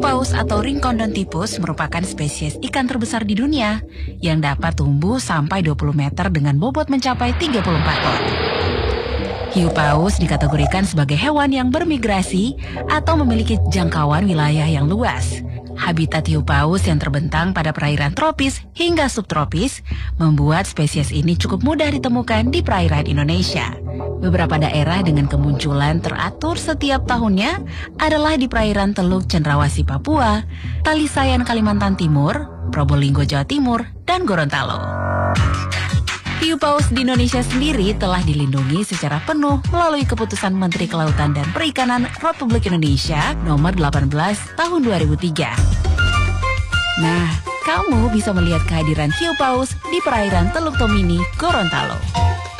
paus atau Ringcondontipus merupakan spesies ikan terbesar di dunia yang dapat tumbuh sampai 20 meter dengan bobot mencapai 34 ton. Hiu paus dikategorikan sebagai hewan yang bermigrasi atau memiliki jangkauan wilayah yang luas. Habitat hiu paus yang terbentang pada perairan tropis hingga subtropis membuat spesies ini cukup mudah ditemukan di perairan Indonesia. Beberapa daerah dengan kemunculan teratur setiap tahunnya adalah di perairan Teluk Cendrawasih Papua, Talisayan Kalimantan Timur, Probolinggo Jawa Timur, dan Gorontalo. Hiu paus di Indonesia sendiri telah dilindungi secara penuh melalui keputusan Menteri Kelautan dan Perikanan Republik Indonesia nomor 18 tahun 2003. Nah, kamu bisa melihat kehadiran hiu paus di perairan Teluk Tomini, Gorontalo.